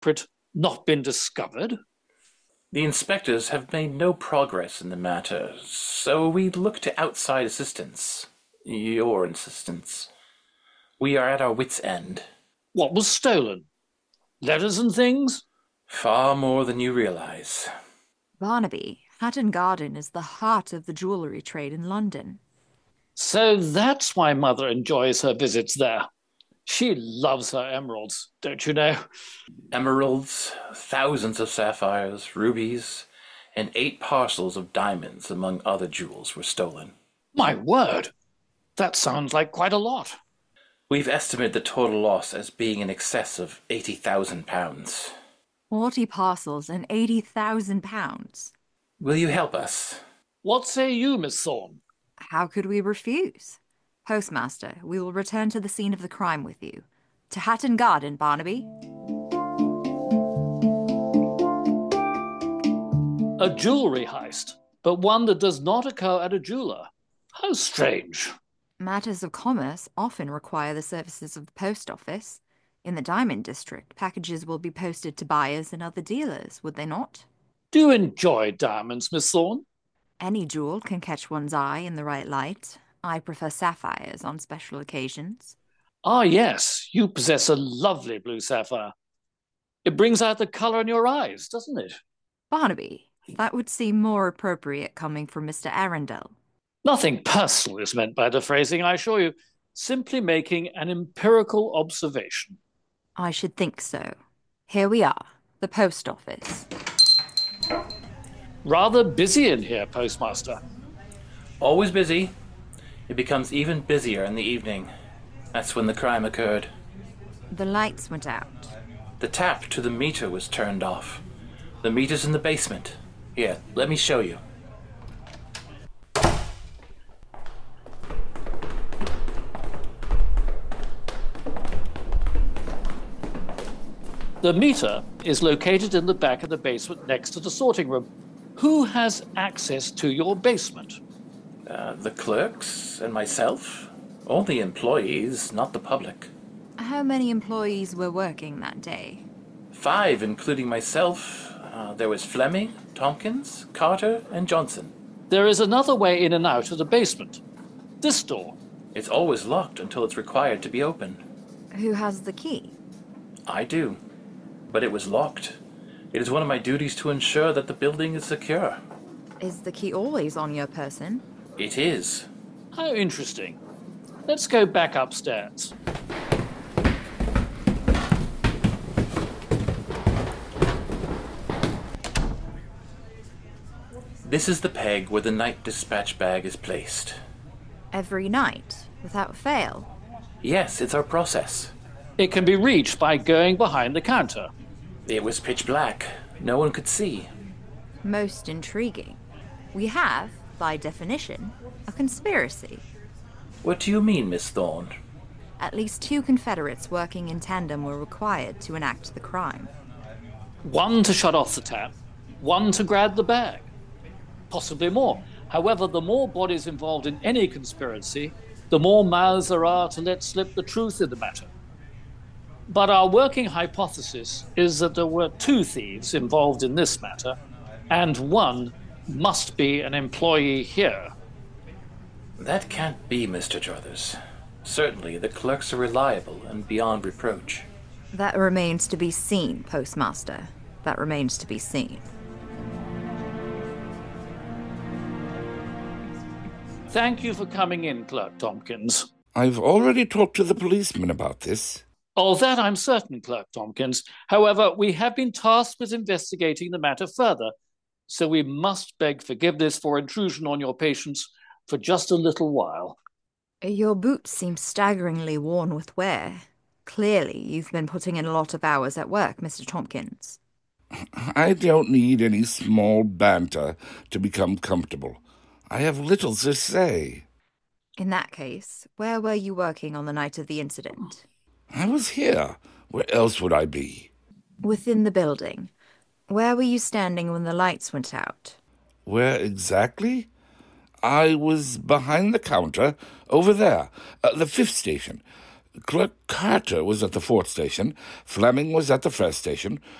culprit not been discovered? The inspectors have made no progress in the matter, so we look to outside assistance. Your assistance. We are at our wits' end. What was stolen? Letters and things? Far more than you realize. Barnaby, Hatton Garden is the heart of the jewellery trade in London. So that's why Mother enjoys her visits there. She loves her emeralds, don't you know? Emeralds, thousands of sapphires, rubies, and 8 parcels of diamonds, among other jewels, were stolen. My word! That sounds like quite a lot. We've estimated the total loss as being in excess of £80,000. 40 parcels and £80,000. Will you help us? What say you, Miss Thorne? How could we refuse? Postmaster, we will return to the scene of the crime with you. To Hatton Garden, Barnaby. A jewellery heist, but one that does not occur at a jeweller. How strange. Matters of commerce often require the services of the post office. In the Diamond District, packages will be posted to buyers and other dealers, would they not? Do you enjoy diamonds, Miss Thorne? Any jewel can catch one's eye in the right light. I prefer sapphires on special occasions. Ah, yes, you possess a lovely blue sapphire. It brings out the colour in your eyes, doesn't it? Barnaby, that would seem more appropriate coming from Mr. Arundel. Nothing personal is meant by the phrasing, I assure you. Simply making an empirical observation. I should think so. Here we are, the post office. Rather busy in here, Postmaster. Always busy. It becomes even busier in the evening. That's when the crime occurred. The lights went out. The tap to the meter was turned off. The meter's in the basement. Here, let me show you. The meter is located in the back of the basement next to the sorting room. Who has access to your basement? The clerks and myself. Only employees, not the public. How many employees were working that day? 5, including myself. There was Fleming, Tompkins, Carter, and Johnson. There is another way in and out of the basement. This door. It's always locked until it's required to be opened. Who has the key? I do. But it was locked. It is one of my duties to ensure that the building is secure. Is the key always on your person? It is. How interesting. Let's go back upstairs. This is the peg where the night dispatch bag is placed. Every night, without fail? Yes, it's our process. It can be reached by going behind the counter. It was pitch black. No one could see. Most intriguing. We have, by definition, a conspiracy. What do you mean, Miss Thorne? At least 2 Confederates working in tandem were required to enact the crime. One to shut off the tap, one to grab the bag. Possibly more. However, the more bodies involved in any conspiracy, the more mouths there are to let slip the truth in the matter. But our working hypothesis is that there were 2 thieves involved in this matter, and one must be an employee here. That can't be, Mr. Druthers. Certainly, the clerks are reliable and beyond reproach. That remains to be seen, Postmaster. That remains to be seen. Thank you for coming in, Clerk Tompkins. I've already talked to the policeman about this. Of that I'm certain, Clerk Tompkins. However, we have been tasked with investigating the matter further, so we must beg forgiveness for intrusion on your patients for just a little while. Your boots seem staggeringly worn with wear. Clearly, you've been putting in a lot of hours at work, Mr. Tompkins. I don't need any small banter to become comfortable. I have little to say. In that case, where were you working on the night of the incident? I was here. Where else would I be? Within the building. Where were you standing when the lights went out? Where exactly? I was behind the counter, over there, the 5th station. Clerk Carter was at the fourth station, Fleming was at the first station,